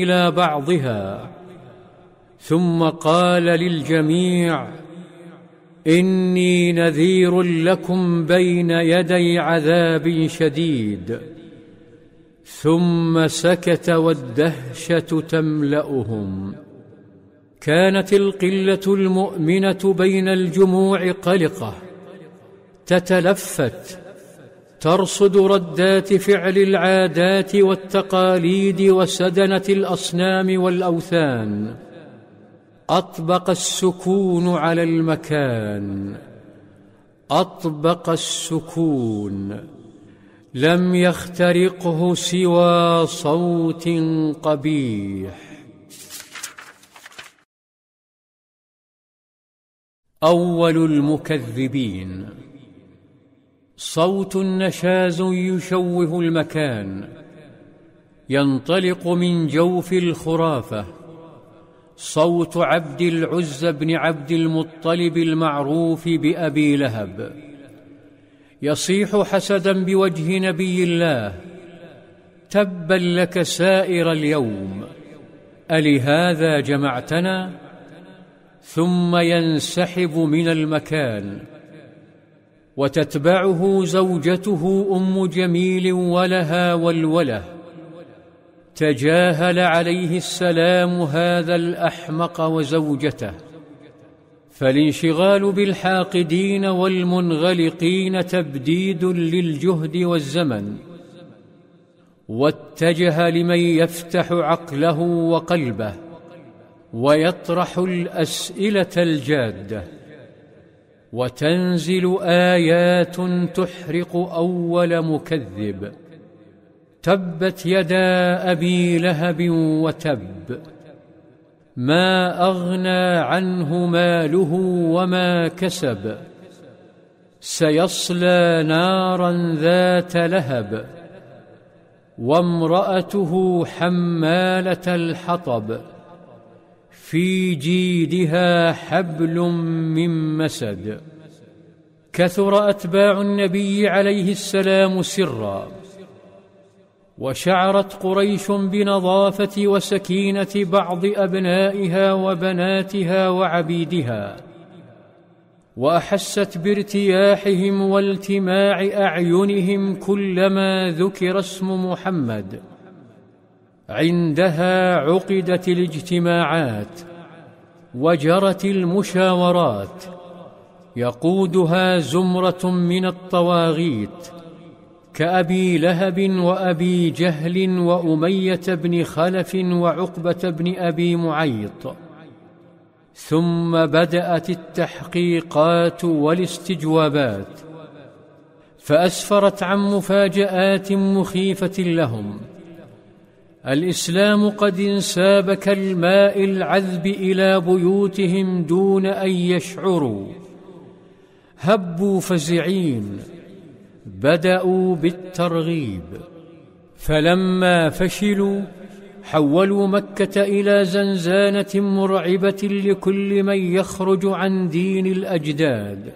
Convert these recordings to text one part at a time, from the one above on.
إلى بعضها، ثم قال للجميع: إني نذير لكم بين يدي عذاب شديد. ثم سكت والدهشة تملأهم. كانت القلة المؤمنة بين الجموع قلقة، تتلفت، ترصد ردات فعل العادات والتقاليد وسدنة الأصنام والأوثان. أطبق السكون على المكان، أطبق السكون، لم يخترقه سوى صوت قبيح. أول المكذبين. صوت نشاز يشوه المكان، ينطلق من جوف الخرافة. صوت عبد العزى بن عبد المطلب المعروف بأبي لهب، يصيح حسدا بوجه نبي الله: تبا لك سائر اليوم، ألهذا جمعتنا؟ ثم ينسحب من المكان، وتتبعه زوجته أم جميل ولها ولوله. تجاهل عليه السلام هذا الأحمق وزوجته، فالانشغال بالحاقدين والمنغلقين تبديد للجهد والزمن، واتجه لمن يفتح عقله وقلبه ويطرح الأسئلة الجادة. وتنزل آيات تحرق أول مكذب: تبت يدا أبي لهب وتب، ما أغنى عنه ماله وما كسب، سيصلى نارا ذات لهب، وامرأته حمالة الحطب، في جيدها حبل من مسد. كثر أتباع النبي عليه السلام سرا، وشعرت قريش بنظافة وسكينة بعض أبنائها وبناتها وعبيدها، وأحست بارتياحهم والتماع أعينهم كلما ذكر اسم محمد. عندها عقدت الاجتماعات وجرت المشاورات، يقودها زمرة من الطواغيت كأبي لهب وأبي جهل وأمية بن خلف وعقبة بن أبي معيط. ثم بدأت التحقيقات والاستجوابات، فأسفرت عن مفاجآت مخيفة لهم. الإسلام قد انساب كالماء العذب إلى بيوتهم دون أن يشعروا. هبوا فزعين، بدأوا بالترغيب، فلما فشلوا حولوا مكة إلى زنزانة مرعبة لكل من يخرج عن دين الأجداد.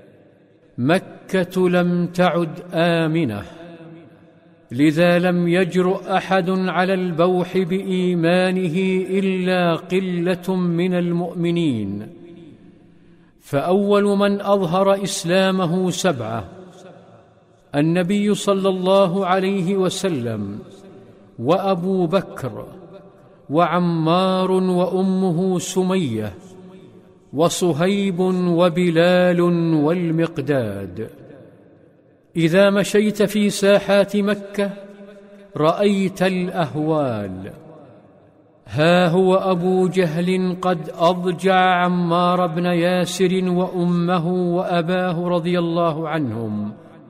مكة لم تعد آمنة، لذا لم يجرؤ أحد على البوح بإيمانه إلا قلة من المؤمنين. فأول من أظهر إسلامه 7: النبي صلى الله عليه وسلم، وأبو بكر، وعمار وأمه سمية، وصهيب وبلال والمقداد. إذا مشيت في ساحات مكة رأيت الأهوال. ها هو أبو جهل قد أضجع عمار بن ياسر وأمه وأباه رضي الله عنهم،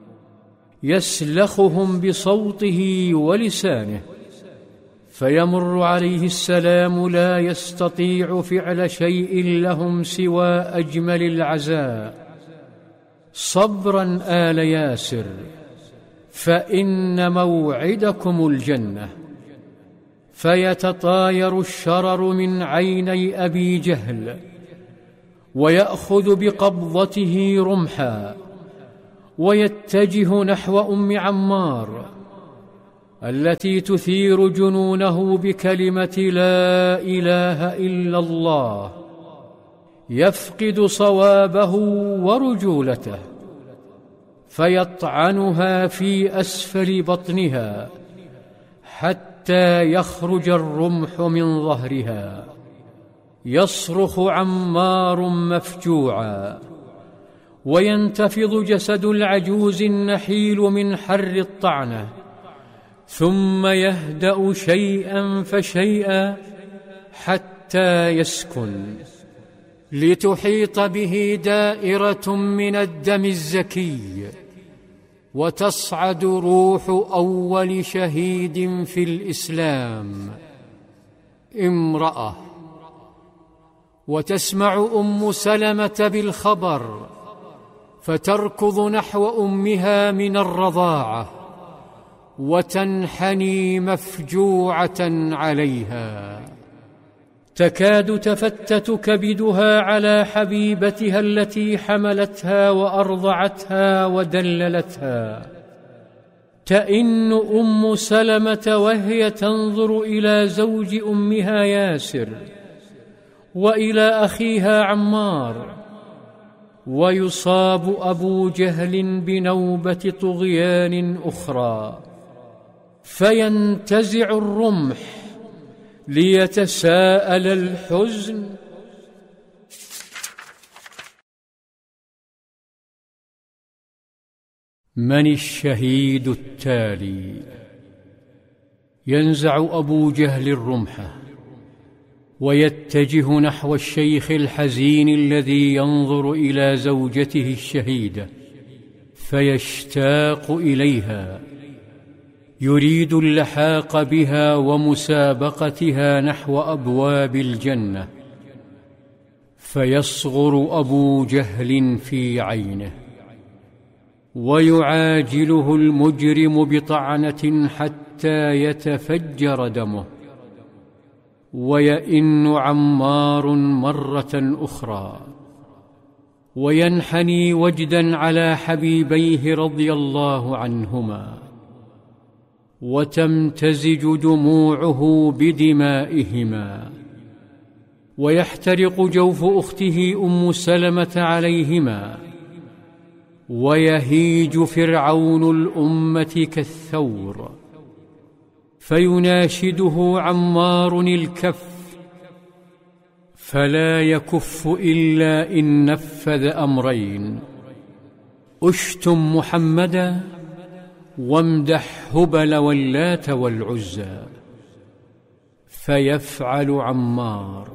يسلخهم بصوته ولسانه، فيمر عليه السلام لا يستطيع فعل شيء لهم سوى أجمل العزاء: صبرا آل ياسر، فإن موعدكم الجنة. فيتطاير الشرر من عيني أبي جهل، ويأخذ بقبضته رمحا، ويتجه نحو أم عمار، التي تثير جنونه بكلمة لا إله إلا الله، يفقد صوابه ورجولته، فيطعنها في أسفل بطنها حتى يخرج الرمح من ظهرها. يصرخ عمار مفجوعا، وينتفض جسد العجوز النحيل من حر الطعنة، ثم يهدأ شيئا فشيئا حتى يسكن، لتحيط به دائرة من الدم الزكي، وتصعد روح أول شهيد في الإسلام، امرأة. وتسمع أم سلمة بالخبر، فتركض نحو أمها من الرضاعة، وتنحني مفجوعة عليها، تكاد تفتت كبدها على حبيبتها التي حملتها وأرضعتها ودللتها. تئن أم سلمة وهي تنظر إلى زوج أمها ياسر وإلى أخيها عمار، ويصاب أبو جهل بنوبة طغيان أخرى، فينتزع الرمح ليتساءل الحزن: من الشهيد التالي؟ ينزع أبو جهل الرمح ويتجه نحو الشيخ الحزين الذي ينظر إلى زوجته الشهيدة، فيشتاق إليها، يريد اللحاق بها ومسابقتها نحو أبواب الجنة. فيصغر أبو جهل في عينه، ويعاجله المجرم بطعنة حتى يتفجر دمه، ويئن عمار مرة أخرى، وينحني وجدا على حبيبيه رضي الله عنهما، وتمتزج دموعه بدمائهما، ويحترق جوف أخته أم سلمة عليهما، ويهيج فرعون الأمة كالثور، فيناشده عمار الكف، فلا يكف إلا إن نفذ أمرين: أشتم محمدا، وامدح هبل واللات والعزى. فيفعل عمار،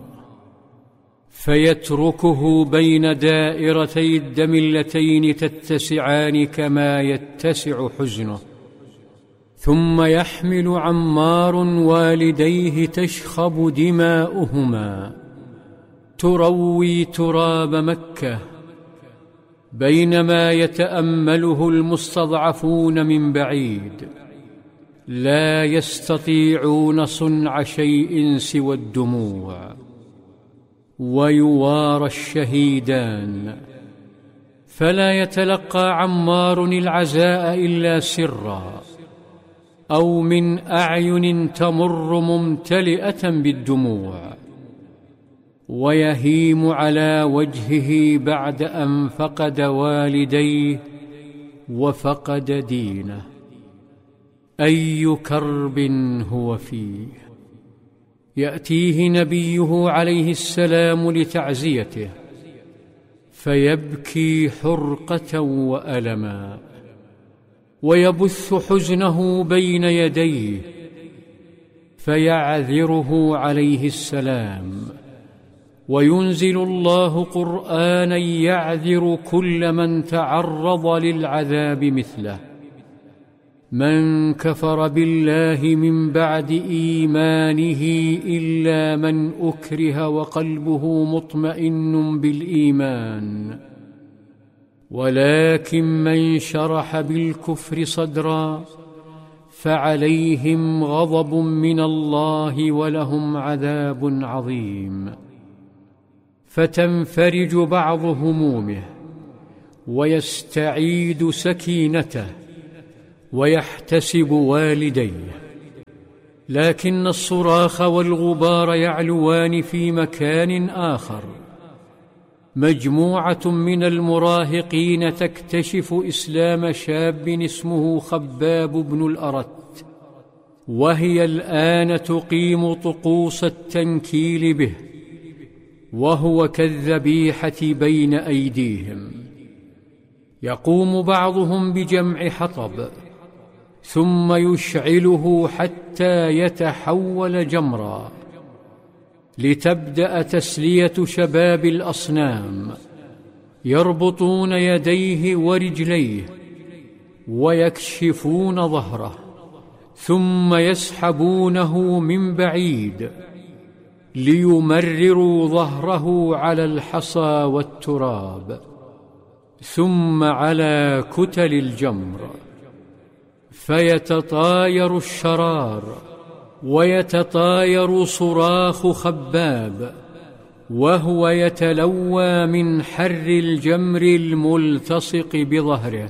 فيتركه بين دائرتي الدم اللتين تتسعان كما يتسع حزنه، ثم يحمل عمار والديه تشخب دماؤهما، تروي تراب مكة، بينما يتأمله المستضعفون من بعيد، لا يستطيعون صنع شيء سوى الدموع. ويوارى الشهيدان، فلا يتلقى عمار العزاء إلا سرا، أو من أعين تمر ممتلئة بالدموع، ويهيم على وجهه بعد أن فقد والديه وفقد دينه. أي كرب هو فيه! يأتيه نبيه عليه السلام لتعزيته، فيبكي حرقة وألما، ويبث حزنه بين يديه، فيعذره عليه السلام، وينزل الله قرآنا يعذر كل من تعرض للعذاب مثله: من كفر بالله من بعد إيمانه إلا من أكره وقلبه مطمئن بالإيمان، ولكن من شرح بالكفر صدرا فعليهم غضب من الله ولهم عذاب عظيم. فتنفرج بعض همومه، ويستعيد سكينته، ويحتسب والديه، لكن الصراخ والغبار يعلوان في مكان آخر. مجموعة من المراهقين تكتشف إسلام شاب اسمه خباب بن الأرت، وهي الآن تقيم طقوس التنكيل به، وهو كالذبيحة بين أيديهم. يقوم بعضهم بجمع حطب ثم يشعله حتى يتحول جمرا، لتبدأ تسلية شباب الأصنام. يربطون يديه ورجليه ويكشفون ظهره، ثم يسحبونه من بعيد ليمرروا ظهره على الحصى والتراب، ثم على كتل الجمر، فيتطاير الشرار ويتطاير صراخ خباب وهو يتلوى من حر الجمر الملتصق بظهره،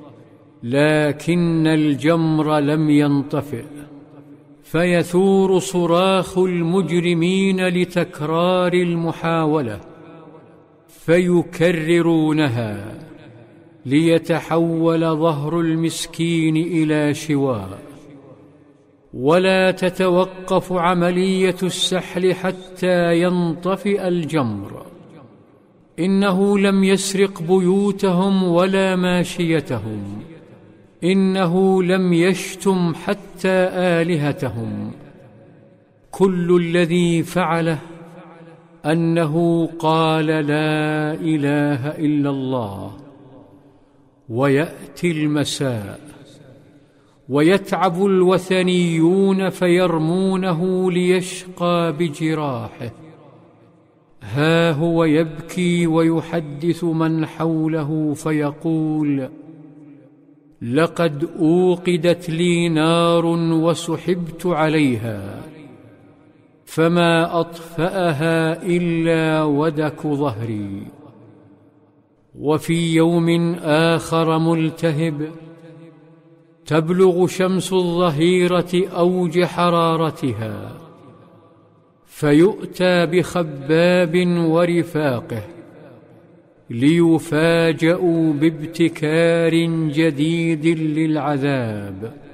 لكن الجمر لم ينطفئ، فيثور صراخ المجرمين لتكرار المحاولة، فيكررونها ليتحول ظهر المسكين إلى شواء. ولا تتوقف عملية السحل حتى ينطفئ الجمر. إنه لم يسرق بيوتهم ولا ماشيتهم، إنه لم يشتم حتى آلهتهم. كل الذي فعله أنه قال لا إله إلا الله. ويأتي المساء ويتعب الوثنيون فيرمونه ليشقى بجراحه. ها هو يبكي ويحدث من حوله فيقول: لقد أوقدت لي نار وسحبت عليها، فما أطفأها إلا ودك ظهري. وفي يوم آخر ملتهب تبلغ شمس الظهيرة أوج حرارتها، فيؤتى بخباب ورفاقه ليفاجأوا بابتكار جديد للعذاب.